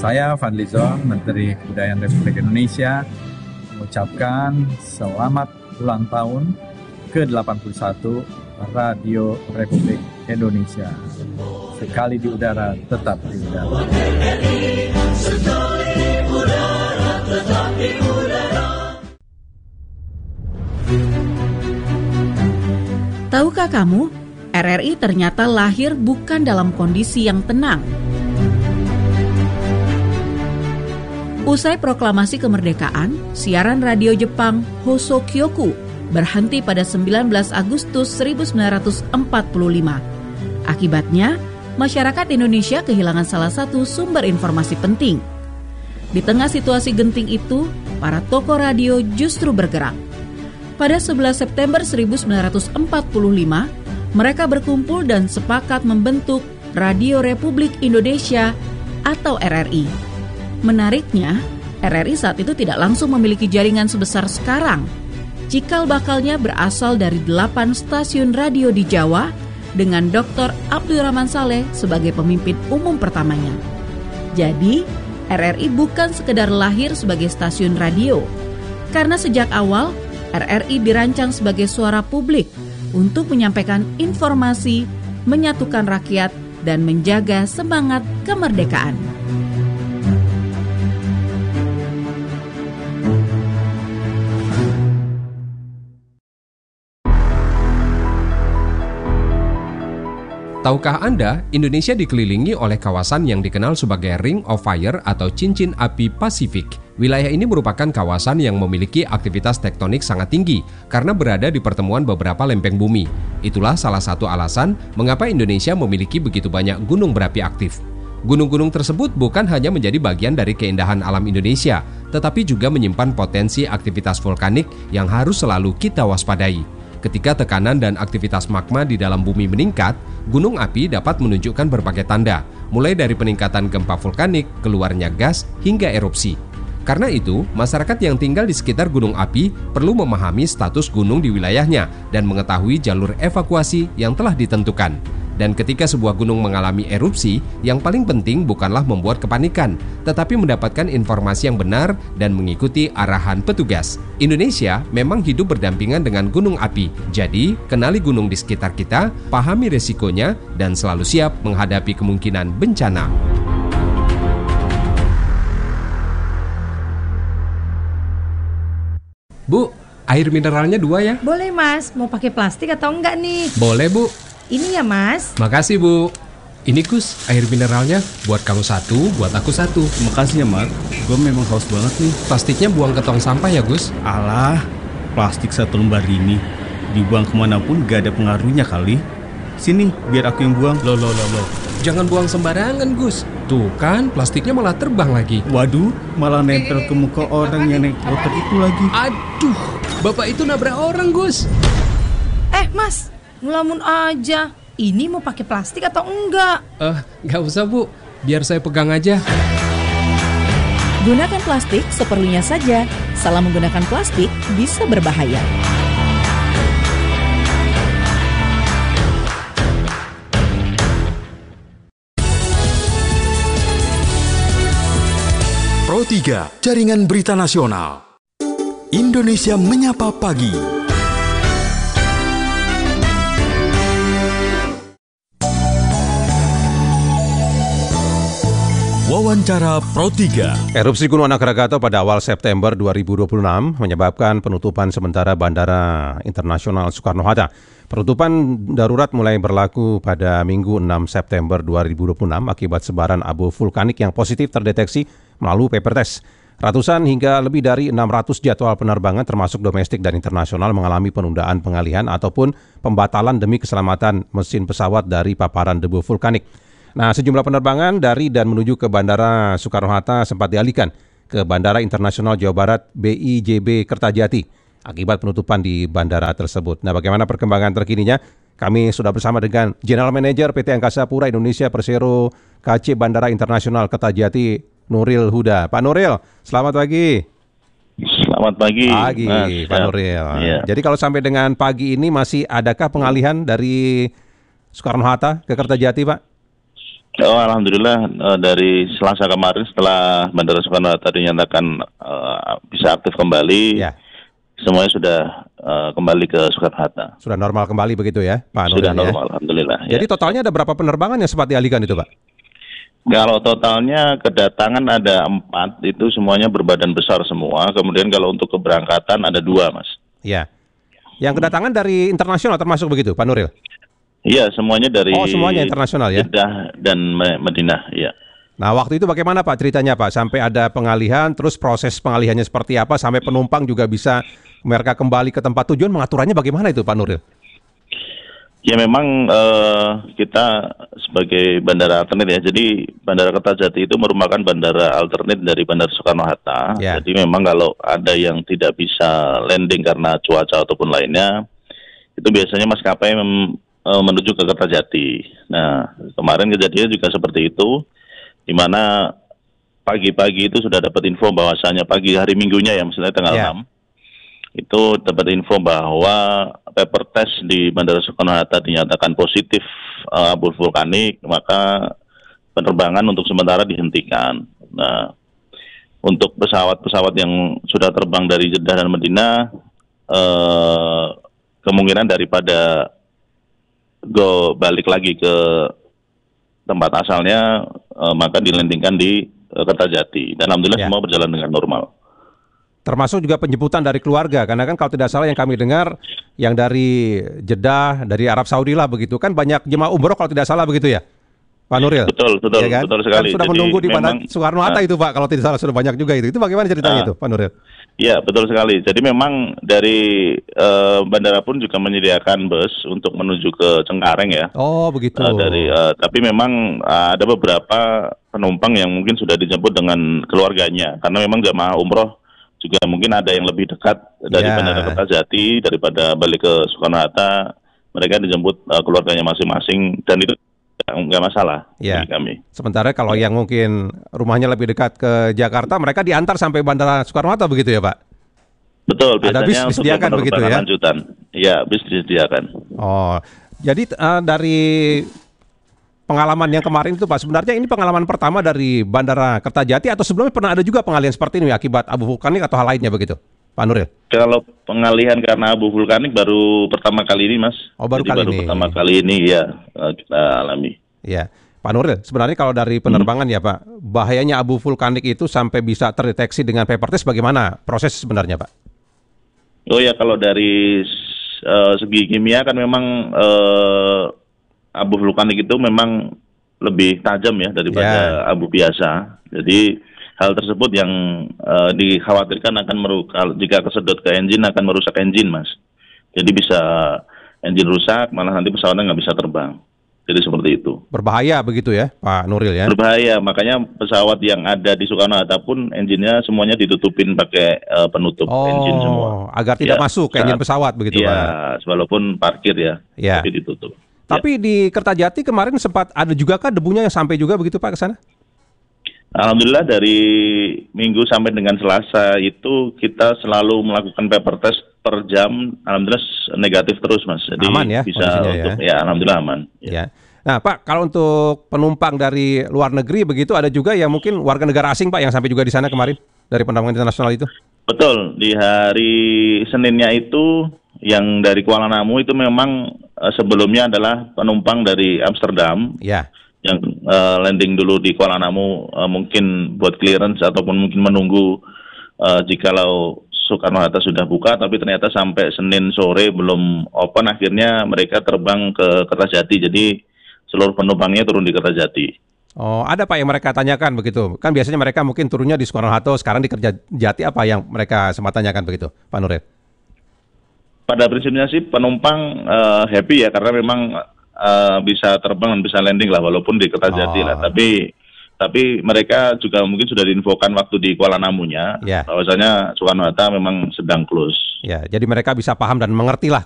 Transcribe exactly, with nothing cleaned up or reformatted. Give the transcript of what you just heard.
Saya Fadli Zon, Menteri Kebudayaan Republik Indonesia, mengucapkan selamat ulang tahun ke delapan puluh satu Radio Republik Indonesia. Sekali di udara, tetap di udara. Tahukah kamu, R R I ternyata lahir bukan dalam kondisi yang tenang. Usai proklamasi kemerdekaan, siaran radio Jepang Hoso Kyoku berhenti pada sembilan belas Agustus seribu sembilan ratus empat puluh lima. Akibatnya, masyarakat Indonesia kehilangan salah satu sumber informasi penting. Di tengah situasi genting itu, para tokoh radio justru bergerak. Pada sebelas September seribu sembilan ratus empat puluh lima, mereka berkumpul dan sepakat membentuk Radio Republik Indonesia atau R R I. Menariknya, R R I saat itu tidak langsung memiliki jaringan sebesar sekarang. Cikal bakalnya berasal dari delapan stasiun radio di Jawa dengan Doktor Abdurrahman Saleh sebagai pemimpin umum pertamanya. Jadi, R R I bukan sekedar lahir sebagai stasiun radio, karena sejak awal R R I dirancang sebagai suara publik untuk menyampaikan informasi, menyatukan rakyat, dan menjaga semangat kemerdekaan. Tahukah Anda, Indonesia dikelilingi oleh kawasan yang dikenal sebagai Ring of Fire atau Cincin Api Pasifik. Wilayah ini merupakan kawasan yang memiliki aktivitas tektonik sangat tinggi karena berada di pertemuan beberapa lempeng bumi. Itulah salah satu alasan mengapa Indonesia memiliki begitu banyak gunung berapi aktif. Gunung-gunung tersebut bukan hanya menjadi bagian dari keindahan alam Indonesia, tetapi juga menyimpan potensi aktivitas vulkanik yang harus selalu kita waspadai. Ketika tekanan dan aktivitas magma di dalam bumi meningkat, gunung api dapat menunjukkan berbagai tanda, mulai dari peningkatan gempa vulkanik, keluarnya gas, hingga erupsi. Karena itu, masyarakat yang tinggal di sekitar gunung api perlu memahami status gunung di wilayahnya dan mengetahui jalur evakuasi yang telah ditentukan. Dan ketika sebuah gunung mengalami erupsi, yang paling penting bukanlah membuat kepanikan, tetapi mendapatkan informasi yang benar dan mengikuti arahan petugas. Indonesia memang hidup berdampingan dengan gunung api, jadi kenali gunung di sekitar kita, pahami resikonya, dan selalu siap menghadapi kemungkinan bencana. Bu, air mineralnya dua ya? Boleh mas, mau pakai plastik atau enggak nih? Boleh bu. Ini ya mas. Makasih bu. Ini Gus, air mineralnya buat kamu satu, buat aku satu. Makasih ya Mat, gue memang haus banget nih. Plastiknya buang ke tong sampah ya Gus? Alah, plastik satu lembar ini dibuang kemanapun gak ada pengaruhnya kali. Sini, biar aku yang buang. Loh, loh, loh, loh. Jangan buang sembarangan Gus. Tuh kan, plastiknya malah terbang lagi. Waduh, malah nempel ke muka orang yang naik motor itu lagi. Aduh, bapak itu nabrak orang Gus. Eh mas, ngelamun aja. Ini mau pakai plastik atau enggak? Eh, uh, gak usah bu, biar saya pegang aja. Gunakan plastik seperlunya saja. Salah menggunakan plastik bisa berbahaya. Pro tiga, Jaringan Berita Nasional. Indonesia Menyapa Pagi. Wawancara Pro tiga. Erupsi Gunung Anak Rakatau pada awal September dua ribu dua puluh enam menyebabkan penutupan sementara Bandara Internasional Soekarno-Hatta. Penutupan darurat mulai berlaku pada Minggu enam September dua ribu dua puluh enam akibat sebaran abu vulkanik yang positif terdeteksi melalui paper test. Ratusan hingga lebih dari enam ratus jadwal penerbangan termasuk domestik dan internasional mengalami penundaan pengalihan ataupun pembatalan demi keselamatan mesin pesawat dari paparan debu vulkanik. Nah, sejumlah penerbangan dari dan menuju ke Bandara Soekarno-Hatta sempat dialihkan ke Bandara Internasional Jawa Barat B I J B Kertajati akibat penutupan di bandara tersebut. Nah, bagaimana perkembangan terkininya? Kami sudah bersama dengan General Manager P T Angkasa Pura Indonesia Persero K C Bandara Internasional Kertajati, Nuril Huda. Pak Nuril, selamat pagi. Selamat pagi, pagi Mas. Pak Nuril. Ya. Jadi kalau sampai dengan pagi ini masih adakah pengalihan dari Soekarno-Hatta ke Kertajati, Pak? Oh, alhamdulillah uh, dari Selasa kemarin setelah Bandara Soekarno-Hatta dinyatakan uh, bisa aktif kembali, Ya. semuanya sudah uh, kembali ke Soekarno-Hatta. Sudah normal kembali begitu ya, Pak Nuril? Sudah ya? normal, alhamdulillah. Jadi ya. totalnya ada berapa penerbangan yang sempat dialihkan itu, Pak? Kalau totalnya kedatangan ada empat, itu semuanya berbadan besar semua. Kemudian kalau untuk keberangkatan ada dua, Mas. Ya. Yang kedatangan dari internasional termasuk begitu, Pak Nuril? Iya, semuanya dari Oh, semuanya internasional ya? Jeddah dan Madinah, ya. Nah, waktu itu bagaimana Pak ceritanya Pak? Sampai ada pengalihan, terus proses pengalihannya seperti apa, sampai penumpang juga bisa mereka kembali ke tempat tujuan, pengaturannya bagaimana itu Pak Nuril? Ya memang eh, kita sebagai bandara alternate ya, jadi Bandara Kertajati itu merupakan bandara alternate dari Bandara Soekarno-Hatta. Ya. Jadi memang kalau ada yang tidak bisa landing karena cuaca ataupun lainnya, itu biasanya maskapai mem- eh, menuju ke Kertajati. Nah, kemarin kejadiannya juga seperti itu, di mana pagi-pagi itu sudah dapat info bahwasanya pagi hari Minggunya ya, maksudnya tanggal Ya. enam, itu dapat info bahwa paper test di Bandara Soekarno-Hatta dinyatakan positif uh, abu vulkanik, maka penerbangan untuk sementara dihentikan. Nah, untuk pesawat-pesawat yang sudah terbang dari Jeddah dan Madinah, uh, kemungkinan daripada go balik lagi ke tempat asalnya, uh, maka dilandingkan di uh, Kertajati. Dan alhamdulillah Ya. semua berjalan dengan normal. Termasuk juga penjemputan dari keluarga, karena kan kalau tidak salah yang kami dengar, yang dari Jeddah, dari Arab Saudi lah begitu, kan banyak jemaah umroh kalau tidak salah begitu ya, Pak Nuril? Betul, betul, Ya kan? betul sekali. Kan sudah Jadi menunggu di Bandara memang- Soekarno-Hatta Nah. itu Pak, kalau tidak salah sudah banyak juga itu. Itu bagaimana ceritanya Nah. itu Pak Nuril? Ya, betul sekali. Jadi memang dari eh, bandara pun juga menyediakan bus untuk menuju ke Cengkareng ya. Oh begitu. Eh, dari, eh, tapi memang eh, ada beberapa penumpang yang mungkin sudah dijemput dengan keluarganya, karena memang jamaah umroh juga mungkin ada yang lebih dekat dari Ya. Bandara Kertajati daripada balik ke Soekarno-Hatta, mereka dijemput eh, keluarganya masing-masing, dan itu nggak masalah Ya. bagi kami. Sementara kalau yang mungkin rumahnya lebih dekat ke Jakarta, mereka diantar sampai Bandara Soekarno-Hatta begitu ya Pak? Betul, Ada bis biasanya untuk disediakan yang begitu penerbangan ya? lanjutan. Iya, bis disediakan. Oh, jadi eh, dari pengalaman yang kemarin itu Pak, sebenarnya ini pengalaman pertama dari Bandara Kertajati atau sebelumnya pernah ada juga pengalihan seperti ini akibat abu vulkanik atau hal lainnya begitu, Pak Nuril? Kalau pengalihan karena abu vulkanik baru pertama kali ini, Mas. Oh, baru Jadi kali baru ini. pertama kali ini ya eh, kita alami. Ya, Pak Nuril, sebenarnya kalau dari penerbangan ya Pak, bahayanya abu vulkanik itu sampai bisa terdeteksi dengan paper test bagaimana proses sebenarnya Pak? Oh ya, kalau dari eh, segi kimia kan memang eh, abu vulkanik itu memang lebih tajam ya daripada abu biasa. Jadi hal tersebut yang eh, dikhawatirkan akan merusak, jika kesedot ke engine akan merusak engine, Mas. Jadi bisa engine rusak, malah nanti pesawatnya nggak bisa terbang. Jadi seperti itu. Berbahaya begitu ya Pak Nuril ya? Berbahaya, makanya pesawat yang ada di Soekarno-Hatta pun engine-nya semuanya ditutupin pakai eh, penutup engine semua. Oh, agar tidak Ya, masuk ke engine saat- pesawat begitu ya, Pak? walaupun parkir ya, Ya. tapi ditutup. Tapi di Kertajati kemarin sempat ada juga kah debunya yang sampai juga begitu Pak ke sana? Alhamdulillah dari Minggu sampai dengan Selasa itu kita selalu melakukan paper test per jam. Alhamdulillah negatif terus, Mas. Jadi Aman ya bisa kondisinya ya? untuk ya alhamdulillah aman. Ya. Ya. Nah Pak, kalau untuk penumpang dari luar negeri begitu ada juga yang mungkin warga negara asing Pak yang sampai juga di sana kemarin dari penerbangan internasional itu? Betul, di hari Seninnya itu yang dari Kuala Namu itu memang eh, sebelumnya adalah penumpang dari Amsterdam Ya. yang eh, landing dulu di Kuala Namu, eh, mungkin buat clearance ataupun mungkin menunggu eh, jikalau Soekarno-Hatta sudah buka, tapi ternyata sampai Senin sore belum open, akhirnya mereka terbang ke Kertajati, jadi seluruh penumpangnya turun di Kertajati. Oh, ada Pak yang mereka tanyakan begitu. Kan biasanya mereka mungkin turunnya di Soekarno-Hatta, sekarang di Kertajati, apa yang mereka sempat tanyakan begitu, Pak Nuril? Pada prinsipnya sih penumpang eh, happy ya, karena memang eh, bisa terbang dan bisa landing lah, walaupun di Kertajati Oh. lah. Tapi tapi mereka juga mungkin sudah diinfokan waktu di Kuala Namunya, Ya. bahwasanya Soekarno-Hatta memang sedang close. Ya, jadi mereka bisa paham dan mengerti lah